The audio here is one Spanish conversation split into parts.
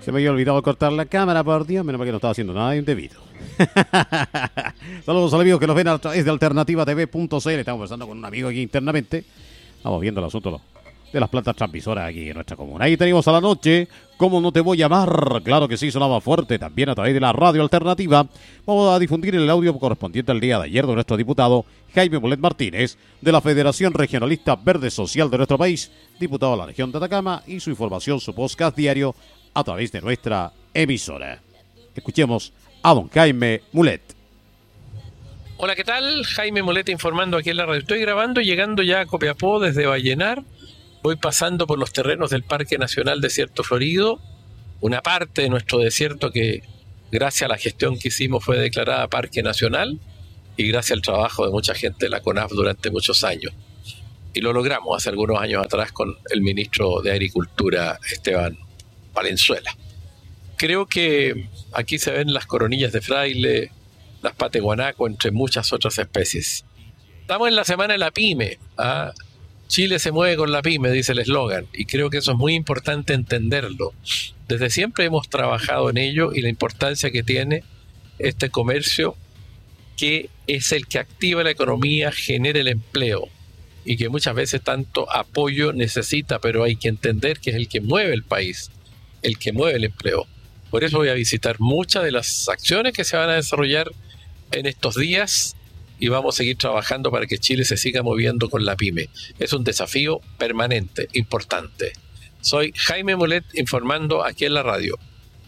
Se me había olvidado cortar la cámara, por Dios, menos mal que no estaba haciendo nada indebido. Saludos a los amigos que nos ven a través de alternativatv.cl. Estamos conversando con un amigo aquí internamente. Estamos viendo el asunto de las plantas transmisoras aquí en nuestra comuna. Ahí tenemos a la noche, ¿cómo no te voy a amar? Claro que sí, sonaba fuerte también a través de la radio alternativa. Vamos a difundir el audio correspondiente al día de ayer de nuestro diputado Jaime Mulet Martínez, de la Federación Regionalista Verde Social de nuestro país, diputado de la región de Atacama, y su información, su podcast diario a través de nuestra emisora. Escuchemos a don Jaime Mulet. Hola, ¿qué tal? Jaime Mulet informando aquí en la radio. Estoy grabando, llegando ya a Copiapó desde Vallenar. Voy pasando por los terrenos del Parque Nacional Desierto Florido, una parte de nuestro desierto que gracias a la gestión que hicimos fue declarada Parque Nacional y gracias al trabajo de mucha gente de la CONAF durante muchos años. Y lo logramos hace algunos años atrás con el ministro de Agricultura, Esteban Valenzuela. Creo que aquí se ven las coronillas de fraile, las patas de guanaco, entre muchas otras especies. Estamos en la semana de la pyme, ¿ah? Chile se mueve con la pyme, dice el eslogan, y creo que eso es muy importante entenderlo. Desde siempre hemos trabajado en ello y la importancia que tiene este comercio, que es el que activa la economía, genera el empleo, y que muchas veces tanto apoyo necesita, pero hay que entender que es el que mueve el país, el que mueve el empleo. Por eso voy a visitar muchas de las acciones que se van a desarrollar en estos días y vamos a seguir trabajando para que Chile se siga moviendo con la pyme. Es un desafío permanente, importante. Soy Jaime Mulet informando aquí en la radio.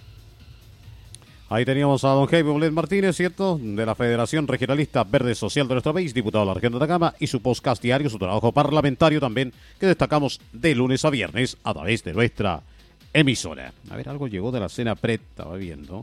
Ahí teníamos a don Jaime Mulet Martínez, ¿cierto? De la Federación Regionalista Verde Social de nuestro país, diputado de la región de Atacama, y su podcast diario, su trabajo parlamentario también, que destacamos de lunes a viernes a través de nuestra emisora. A ver, algo llegó de la cena Pret, estaba viendo.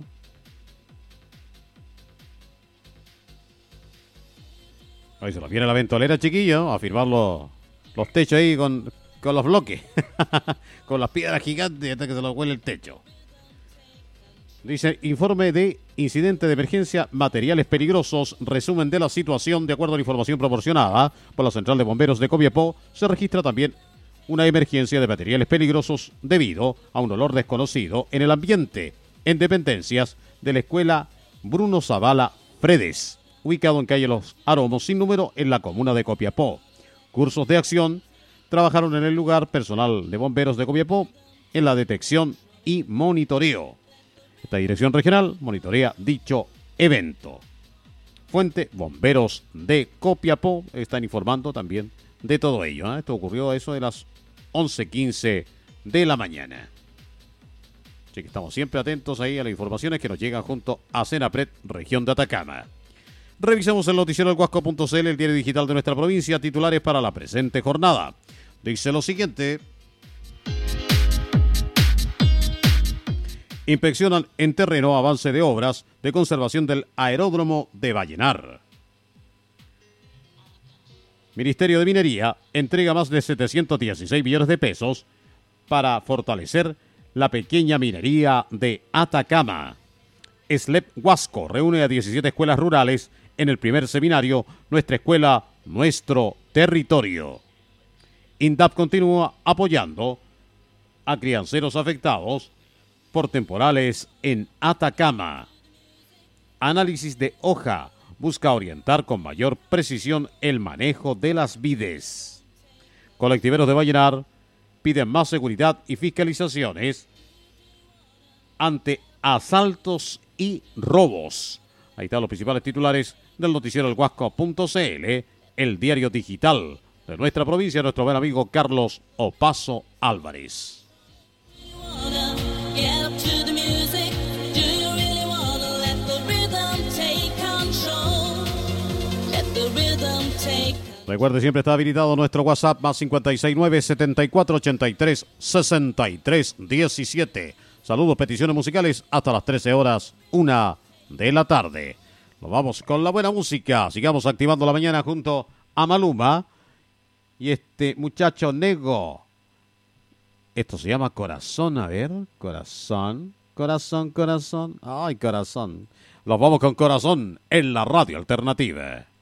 Ahí se nos viene la ventolera, chiquillo, a firmar los techos ahí con los bloques, con las piedras gigantes hasta que se los huele el techo. Dice, informe de incidente de emergencia, materiales peligrosos, resumen de la situación. De acuerdo a la información proporcionada por la Central de Bomberos de Copiapó, se registra también una emergencia de materiales peligrosos debido a un olor desconocido en el ambiente en dependencias de la escuela Bruno Zavala Fredes, ubicado en calle Los Aromos sin número en la comuna de Copiapó. Cursos de acción trabajaron en el lugar personal de bomberos de Copiapó en la detección y monitoreo. Esta dirección regional monitorea dicho evento. Fuente, bomberos de Copiapó, están informando también de todo ello, ¿eh? Esto ocurrió a eso de las 11:15 de la mañana. Así que estamos siempre atentos ahí a las informaciones que nos llegan junto a Senapred, región de Atacama. Revisemos el noticiero del Huasco.cl, el diario digital de nuestra provincia, titulares para la presente jornada. Dice lo siguiente. Inspeccionan en terreno avance de obras de conservación del aeródromo de Vallenar. Ministerio de Minería entrega más de 716 millones de pesos para fortalecer la pequeña minería de Atacama. SLEP Huasco reúne a 17 escuelas rurales en el primer seminario Nuestra Escuela, Nuestro Territorio. INDAP continúa apoyando a crianceros afectados por temporales en Atacama. Análisis de hoja busca orientar con mayor precisión el manejo de las vides. Colectiveros de Vallenar piden más seguridad y fiscalizaciones ante asaltos y robos. Ahí están los principales titulares del noticiero El Huasco.cl, el diario digital de nuestra provincia, nuestro buen amigo Carlos Opaso Álvarez. Recuerde, siempre está habilitado nuestro WhatsApp más 569-7483-6317. Saludos, peticiones musicales hasta las 13 horas, 1 de la tarde. Nos vamos con la buena música. Sigamos activando la mañana junto a Maluma y este muchacho Nego. Esto se llama Corazón, a ver, Corazón. Ay, Corazón. Los vamos con Corazón en la radio alternativa.